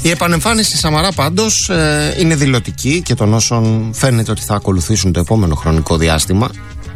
Η επανεμφάνιση Σαμαρά πάντως είναι δηλωτική και των όσων φαίνεται ότι θα ακολουθήσουν το επόμενο χρονικό διάστημα.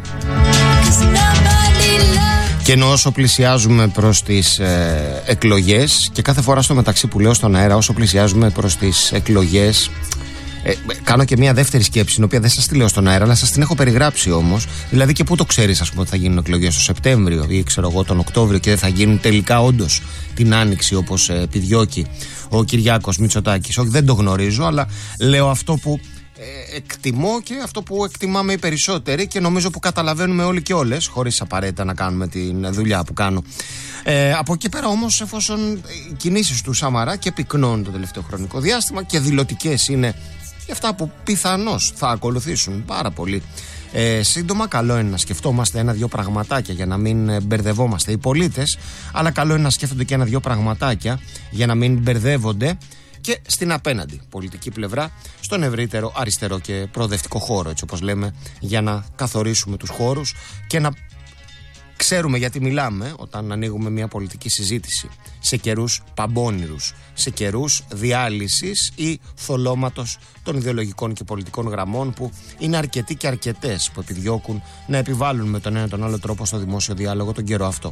Και ενώ όσο πλησιάζουμε προς τις εκλογές, και κάθε φορά στο μεταξύ που λέω στον αέρα, όσο πλησιάζουμε προς τις εκλογές, κάνω και μια δεύτερη σκέψη, την οποία δεν σας τη λέω στον αέρα, αλλά σας την έχω περιγράψει όμως. Δηλαδή, και πού το ξέρεις, ας πούμε, ότι θα γίνουν εκλογές το Σεπτέμβριο ή ξέρω εγώ τον Οκτώβριο και δεν θα γίνουν τελικά όντως την Άνοιξη όπως επιδιώκει ο Κυριάκος Μητσοτάκης? Όχι, δεν το γνωρίζω, αλλά λέω αυτό που εκτιμώ και αυτό που εκτιμάμε οι περισσότεροι και νομίζω που καταλαβαίνουμε όλοι και όλες, χωρίς απαραίτητα να κάνουμε τη δουλειά που κάνω. Από εκεί πέρα όμως, εφόσον οι κινήσεις του Σαμαρά και πυκνώνουν το τελευταίο χρονικό διάστημα και δηλωτικές είναι και αυτά που πιθανώς θα ακολουθήσουν πάρα πολύ σύντομα, καλό είναι να σκεφτόμαστε ένα-δυο πραγματάκια για να μην μπερδευόμαστε οι πολίτες, αλλά καλό είναι να σκέφτονται και ένα-δυο πραγματάκια για να μην μπερδεύονται και στην απέναντι πολιτική πλευρά, στον ευρύτερο αριστερό και προοδευτικό χώρο, έτσι όπως λέμε, για να καθορίσουμε τους χώρους και να ξέρουμε γιατί μιλάμε όταν ανοίγουμε μια πολιτική συζήτηση σε καιρούς παμπώνηρους, σε καιρούς διάλυσης ή θολώματος των ιδεολογικών και πολιτικών γραμμών που είναι αρκετοί και αρκετές που επιδιώκουν να επιβάλλουν με τον ένα τον άλλο τρόπο στο δημόσιο διάλογο τον καιρό αυτό.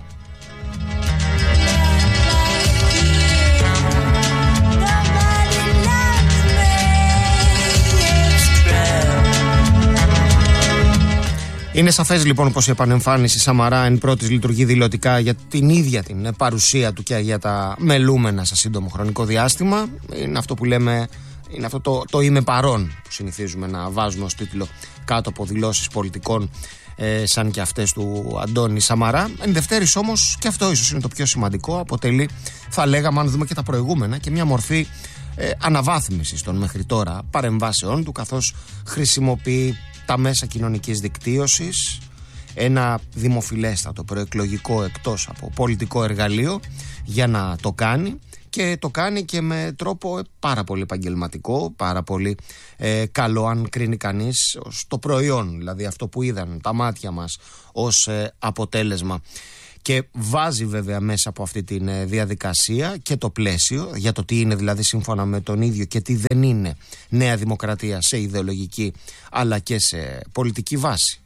Είναι σαφές λοιπόν πως η επανεμφάνιση Σαμαρά εν πρώτης λειτουργεί δηλωτικά για την ίδια την παρουσία του και για τα μελούμενα σε σύντομο χρονικό διάστημα. Είναι αυτό που λέμε, είναι αυτό το είμαι παρόν που συνηθίζουμε να βάζουμε ως τίτλο κάτω από δηλώσεις πολιτικών σαν και αυτές του Αντώνη Σαμαρά. Εν δευτέρης όμως, και αυτό ίσως είναι το πιο σημαντικό, αποτελεί, θα λέγαμε αν δούμε και τα προηγούμενα, και μια μορφή αναβάθμισης των μέχρι τώρα παρεμβάσεών του, καθώς χρησιμοποιεί τα μέσα κοινωνικής δικτύωσης, ένα δημοφιλέστατο προεκλογικό εκτός από πολιτικό εργαλείο, για να το κάνει, και το κάνει και με τρόπο πάρα πολύ επαγγελματικό, πάρα πολύ καλό αν κρίνει κανείς ως το προϊόν, δηλαδή αυτό που είδαν τα μάτια μας ως αποτέλεσμα. Και βάζει βέβαια μέσα από αυτή τη διαδικασία και το πλαίσιο για το τι είναι δηλαδή σύμφωνα με τον ίδιο και τι δεν είναι Νέα Δημοκρατία σε ιδεολογική αλλά και σε πολιτική βάση.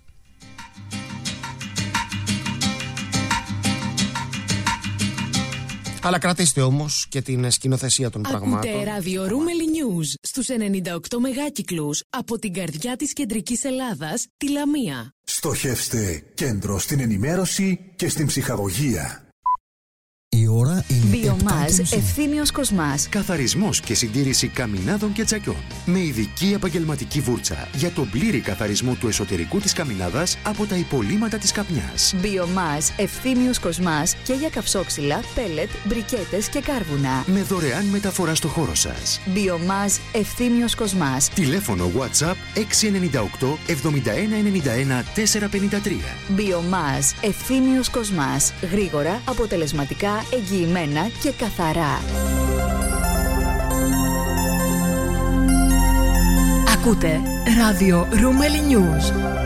Αλλά κρατήστε όμως και την σκηνοθεσία των πραγμάτων. Ακούτε ραδιορούμελι News στους 98 μεγάκυκλους από την καρδιά της κεντρικής Ελλάδας, τη Λαμία. Στοχεύστε κέντρο στην ενημέρωση και στην ψυχαγωγία. Η ώρα είναι Βιομάζ Ευθύμιος Κοσμάς. Καθαρισμός και συντήρηση καμινάδων και τσακιών. Με ειδική επαγγελματική βούρτσα για τον πλήρη καθαρισμό του εσωτερικού της καμινάδας από τα υπολείμματα της καπνιάς. Βιομάζ Ευθύμιος Κοσμάς και για καυσόξυλα, πέλετ, μπρικέτες και κάρβουνα. Με δωρεάν μεταφορά στο χώρο σας. Βιομάζ Ευθύμιος Κοσμάς. Τηλέφωνο WhatsApp 698 7191 453. Βιομάζ Ευθύμιος Κοσμάς. Γρήγορα, αποτελεσματικά, εγγυημένα και καθαρά. Ακούτε ράδιο Ρούμελι News.